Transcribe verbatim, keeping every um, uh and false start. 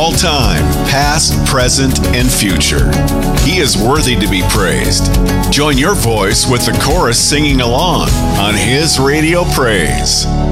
all time, past, present, and future. He is worthy to be praised. Join your voice with the chorus singing along on His Radio Praise.